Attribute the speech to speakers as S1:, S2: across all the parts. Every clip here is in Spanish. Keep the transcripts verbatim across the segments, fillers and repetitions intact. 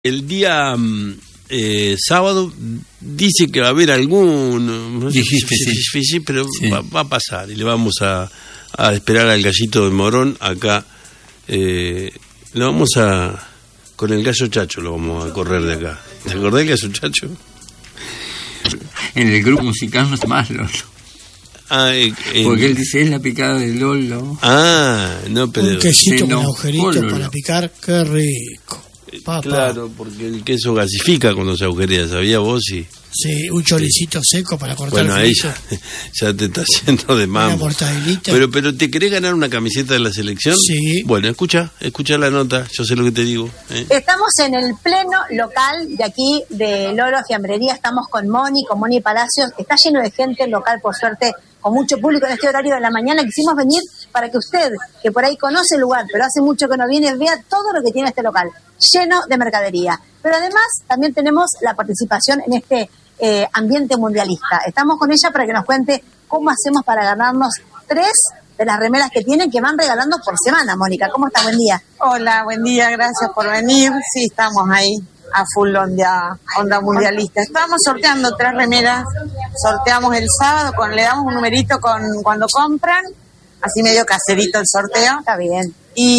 S1: El día eh, sábado dice que va a haber algún...
S2: Dijiste, sí.
S1: sí, pero
S2: sí.
S1: Va, va a pasar y le vamos a, a esperar al gallito de Morón acá. Eh, lo vamos a... Con el gallo Chacho lo vamos a correr de acá. ¿Te acordás del gallo Chacho?
S2: En el grupo musical no es más Lolo.
S1: Ah, eh, eh,
S2: Porque él dice, es la picada de Lolo.
S1: Ah, no, pero...
S3: Un quesito
S2: Sí, no.
S3: con agujeritos
S2: Lolo.
S3: para picar, qué rico. Papá.
S1: Claro, porque el queso gasifica cuando se agujerea, ¿sabía vos? Y,
S3: Sí, un choricito seco para cortar
S1: bueno,
S3: el
S1: ahí
S3: frito.
S1: ya, ya te está haciendo de
S3: Una
S1: mambo.
S3: mortadelita.
S1: Pero, pero ¿te querés ganar una camiseta de la selección?
S3: Sí.
S1: Bueno, escucha, escucha la nota, yo sé lo que te digo. ¿eh?
S4: Estamos en el pleno local de aquí de Lolo Fiambrería, estamos con Moni, con Moni Palacios, está lleno de gente el local, por suerte, con mucho público en este horario de la mañana. Quisimos venir para que usted, que por ahí conoce el lugar, pero hace mucho que no viene, vea todo lo que tiene este local, lleno de mercadería. Pero además también tenemos la participación en este eh, ambiente mundialista. Estamos con ella para que nos cuente cómo hacemos para ganarnos tres de las remeras que tienen, que van regalando por semana. Mónica, ¿cómo está? Buen día.
S5: Hola, buen día, gracias por venir. Sí, estamos ahí a full onda, onda mundialista. Estamos sorteando tres remeras, sorteamos el sábado, con, le damos un numerito con cuando compran, así medio caserito el sorteo.
S4: Está bien.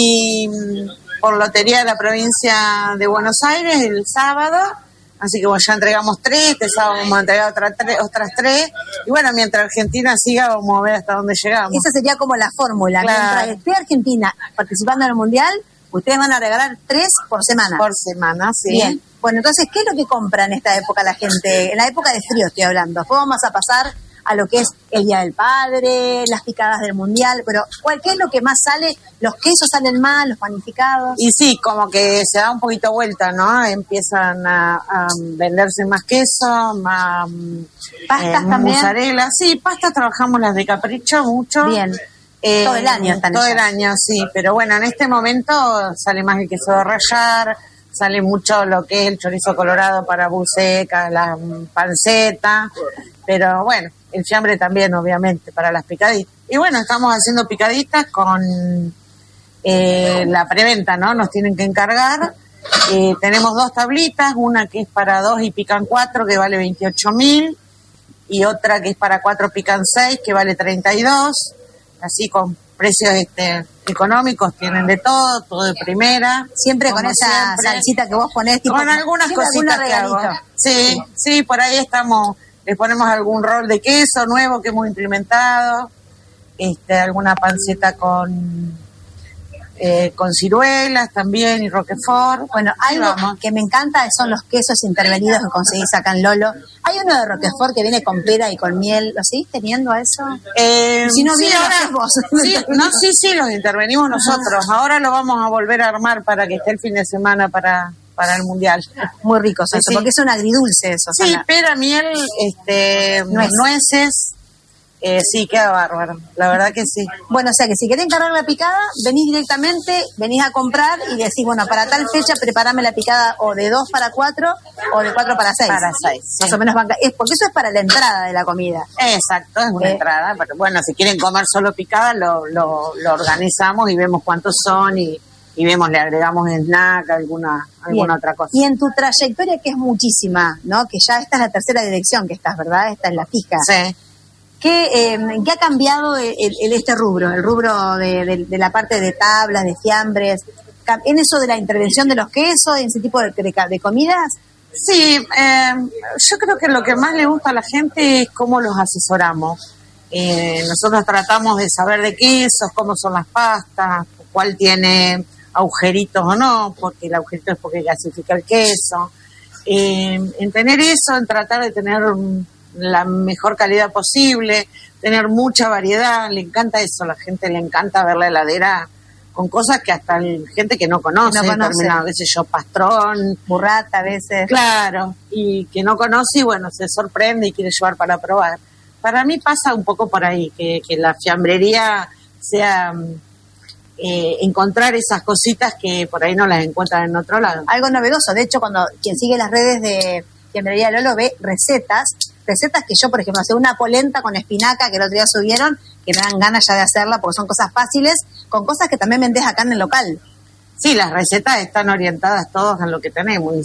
S5: Y mm, por lotería de la provincia de Buenos Aires el sábado, así que bueno, ya entregamos tres, este sábado vamos a entregar otra tres, otras tres, y bueno, mientras Argentina siga vamos a ver hasta dónde llegamos.
S4: Esa sería como la fórmula.
S5: Claro.
S4: Mientras esté Argentina participando en el Mundial, ustedes van a regalar tres por semana.
S5: Por semana, sí.
S4: Bien. Bueno, entonces, ¿qué es lo que compra en esta época la gente? En la época de frío estoy hablando. Después vamos a pasar a lo que es el Día del Padre, las picadas del Mundial, pero ¿cuál, qué es lo que más sale? ¿Los quesos salen más, los panificados?
S5: Y sí, como que se da un poquito vuelta, ¿no? Empiezan a, a venderse más queso, más
S4: ¿Pastas
S5: eh,
S4: también?
S5: mozzarella. Sí, pastas trabajamos las de Capricho mucho.
S4: Bien.
S5: Eh,
S4: Todo el año están
S5: Todo
S4: ellas.
S5: el año, sí. Pero bueno, en este momento sale más el queso de rallar, sale mucho lo que es el chorizo colorado para buceca, la mm, panceta. Pero bueno, el fiambre también, obviamente, para las picaditas. Y bueno, estamos haciendo picaditas con eh, la preventa, ¿no? Nos tienen que encargar. Eh, tenemos dos tablitas, una que es para dos y pican cuatro, que vale veintiocho mil, y otra que es para cuatro pican seis, que vale treinta y dos. Así con precios este económicos, tienen de todo, todo de primera.
S4: Siempre con
S5: como
S4: esa
S5: siempre.
S4: salsita que vos ponés. Tipo,
S5: Con algunas
S4: siempre
S5: cositas
S4: algún
S5: que hago.
S4: regalito.
S5: Sí, sí, por ahí estamos, les ponemos algún rol de queso nuevo que hemos implementado, este, alguna panceta con eh, con ciruelas también y roquefort.
S4: Bueno,
S5: Ahí
S4: algo
S5: vamos.
S4: que me encanta son los quesos intervenidos que conseguís acá en Lolo. Hay uno de roquefort que viene con pera y con miel. ¿Lo seguís teniendo a eso?
S5: Eh,
S4: Si no
S5: sí,
S4: viene, lo
S5: ahora-
S4: haces vos.
S5: sí, no, sí, sí, los intervenimos nosotros. Ahora lo vamos a volver a armar para que esté el fin de semana para, para el Mundial.
S4: Muy ricos eso,
S5: Sí.
S4: porque es un agridulce eso.
S5: Sí,
S4: Sana.
S5: pera, miel, este,
S4: Nuez.
S5: nueces, eh, sí, queda bárbaro. La verdad que sí.
S4: Bueno, o sea que si querés encargar la picada, venís directamente, venís a comprar y decís, bueno, para tal fecha prepárame la picada o de dos para cuatro o de cuatro para seis.
S5: Para seis, sí.
S4: Más o menos banca. Es porque eso es para la entrada de la comida.
S5: Exacto, es una
S4: Eh.
S5: entrada. Pero bueno, si quieren comer solo picada, lo, lo, lo organizamos y vemos cuántos son y, y vemos, le agregamos snack, alguna, alguna
S4: Bien.
S5: otra cosa.
S4: Y en tu trayectoria, que es muchísima, ¿no? Que ya esta es la tercera dirección que estás, ¿verdad? Esta es la fija.
S5: Sí.
S4: ¿Qué, eh, ¿qué ha cambiado el, el- este rubro? El rubro de, de- de la parte de tablas, de fiambres. Cam- ¿En eso de la intervención de los quesos, en ese tipo de, de, de comidas?
S5: Sí, eh, yo creo que lo que más le gusta a la gente es cómo los asesoramos. Eh, nosotros tratamos de saber de quesos, cómo son las pastas, cuál tiene agujeritos o no, porque el agujerito es porque gasifica el queso. Eh, en tener eso, en tratar de tener mm, la mejor calidad posible, tener mucha variedad, le encanta eso, a la gente le encanta ver la heladera con cosas que hasta el- gente que no conoce,
S4: Que no conoce.
S5: determinado, qué sé yo, pastrón,
S4: Burrata a veces.
S5: claro, y que no conoce y bueno, se sorprende y quiere llevar para probar. Para mí pasa un poco por ahí, que, que la fiambrería sea mm, eh, encontrar esas cositas que por ahí no las encuentran en otro lado.
S4: Algo novedoso. De hecho, cuando quien sigue las redes de Fiambrería Lolo ve recetas, recetas que yo, por ejemplo, hace una polenta con espinaca que el otro día subieron, que me dan ganas ya de hacerla porque son cosas fáciles, con cosas que también vendés acá en el local.
S5: Sí, las recetas están orientadas todas a lo que tenemos.